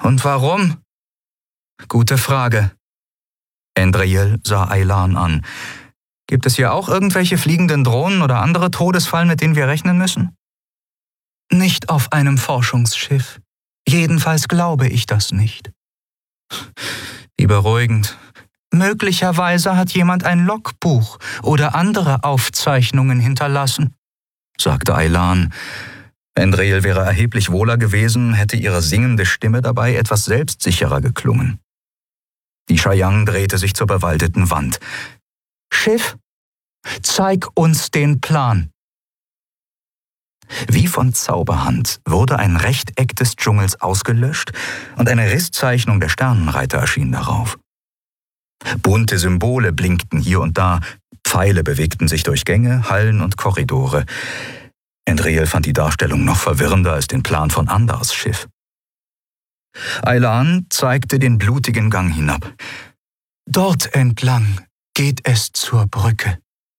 Und warum? Gute Frage. Endriel sah Aylan an. Gibt es hier auch irgendwelche fliegenden Drohnen oder andere Todesfallen, mit denen wir rechnen müssen? Nicht auf einem Forschungsschiff. Jedenfalls glaube ich das nicht. Wie beruhigend. Möglicherweise hat jemand ein Logbuch oder andere Aufzeichnungen hinterlassen, sagte Aylan. Endriel wäre erheblich wohler gewesen, hätte ihre singende Stimme dabei etwas selbstsicherer geklungen. Die Chayang drehte sich zur bewaldeten Wand. »Schiff, zeig uns den Plan!« Wie von Zauberhand wurde ein Rechteck des Dschungels ausgelöscht und eine Risszeichnung der Sternenreiter erschien darauf. Bunte Symbole blinkten hier und da, Pfeile bewegten sich durch Gänge, Hallen und Korridore. Endriel fand die Darstellung noch verwirrender als den Plan von Andars Schiff. Aylan zeigte den blutigen Gang hinab. »Dort entlang geht es zur Brücke.«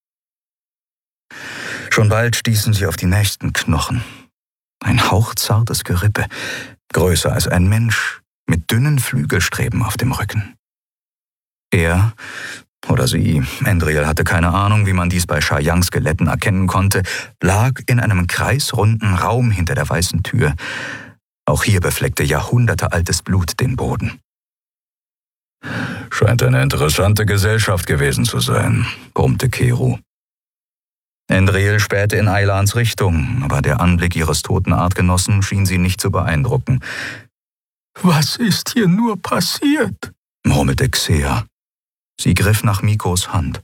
Schon bald stießen sie auf die nächsten Knochen. Ein hauchzartes Gerippe, größer als ein Mensch, mit dünnen Flügelstreben auf dem Rücken. Er oder sie, Endriel hatte keine Ahnung, wie man dies bei Chayang-Skeletten erkennen konnte, lag in einem kreisrunden Raum hinter der weißen Tür. Auch hier befleckte jahrhundertealtes Blut den Boden. »Scheint eine interessante Gesellschaft gewesen zu sein«, brummte Kero. Endriel spähte in Aylans Richtung, aber der Anblick ihres toten Artgenossen schien sie nicht zu beeindrucken. »Was ist hier nur passiert?«, murmelte Xea. Sie griff nach Mikos Hand.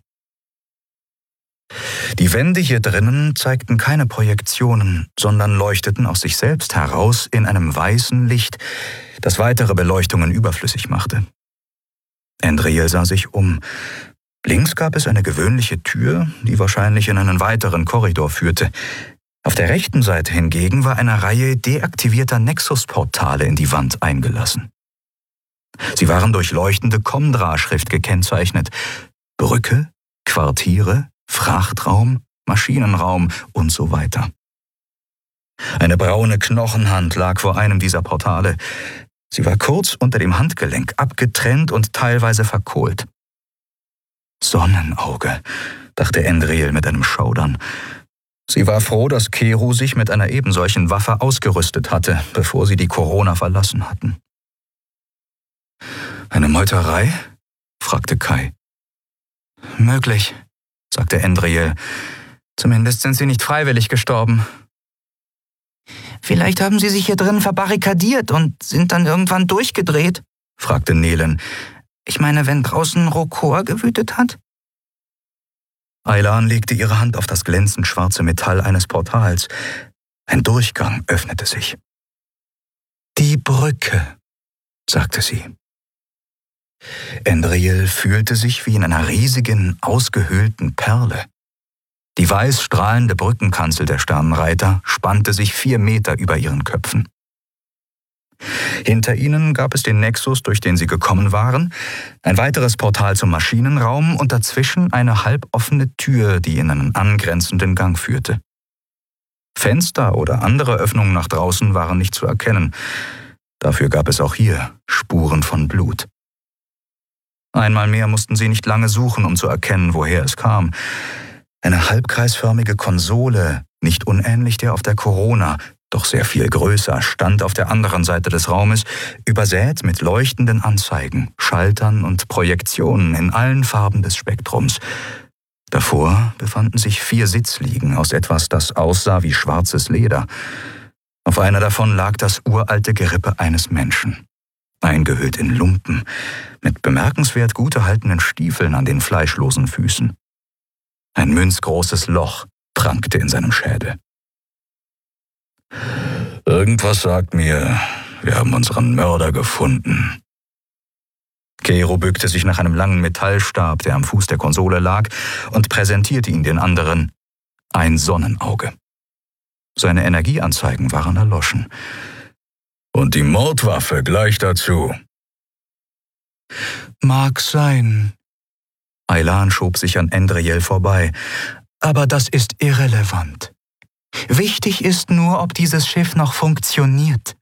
Die Wände hier drinnen zeigten keine Projektionen, sondern leuchteten aus sich selbst heraus in einem weißen Licht, das weitere Beleuchtungen überflüssig machte. Endriel sah sich um. Links gab es eine gewöhnliche Tür, die wahrscheinlich in einen weiteren Korridor führte. Auf der rechten Seite hingegen war eine Reihe deaktivierter Nexus-Portale in die Wand eingelassen. Sie waren durch leuchtende Komdra-Schrift gekennzeichnet. Brücke, Quartiere, Frachtraum, Maschinenraum und so weiter. Eine braune Knochenhand lag vor einem dieser Portale. Sie war kurz unter dem Handgelenk, abgetrennt und teilweise verkohlt. Sonnenauge, dachte Endriel mit einem Schaudern. Sie war froh, dass Kero sich mit einer ebensolchen Waffe ausgerüstet hatte, bevor sie die Corona verlassen hatten. »Eine Meuterei?« fragte Kai. »Möglich«, sagte Endriel. »Zumindest sind sie nicht freiwillig gestorben.« »Vielleicht haben sie sich hier drin verbarrikadiert und sind dann irgendwann durchgedreht?« fragte Nelen. »Ich meine, wenn draußen Rokor gewütet hat?« Aylan legte ihre Hand auf das glänzend schwarze Metall eines Portals. Ein Durchgang öffnete sich. »Die Brücke«, sagte sie. Endriel fühlte sich wie in einer riesigen, ausgehöhlten Perle. Die weiß strahlende Brückenkanzel der Sternenreiter spannte sich 4 Meter über ihren Köpfen. Hinter ihnen gab es den Nexus, durch den sie gekommen waren, ein weiteres Portal zum Maschinenraum und dazwischen eine halboffene Tür, die in einen angrenzenden Gang führte. Fenster oder andere Öffnungen nach draußen waren nicht zu erkennen. Dafür gab es auch hier Spuren von Blut. Einmal mehr mussten sie nicht lange suchen, um zu erkennen, woher es kam. Eine halbkreisförmige Konsole, nicht unähnlich der auf der Corona, doch sehr viel größer, stand auf der anderen Seite des Raumes, übersät mit leuchtenden Anzeigen, Schaltern und Projektionen in allen Farben des Spektrums. Davor befanden sich 4 Sitzliegen aus etwas, das aussah wie schwarzes Leder. Auf einer davon lag das uralte Gerippe eines Menschen, eingehüllt in Lumpen, mit bemerkenswert gut erhaltenen Stiefeln an den fleischlosen Füßen. Ein münzgroßes Loch prangte in seinem Schädel. »Irgendwas sagt mir, wir haben unseren Mörder gefunden.« Kero bückte sich nach einem langen Metallstab, der am Fuß der Konsole lag, und präsentierte ihn den anderen. Ein Sonnenauge. Seine Energieanzeigen waren erloschen. »Und die Mordwaffe gleich dazu.« »Mag sein.« Aylan schob sich an Endriel vorbei. »Aber das ist irrelevant. Wichtig ist nur, ob dieses Schiff noch funktioniert.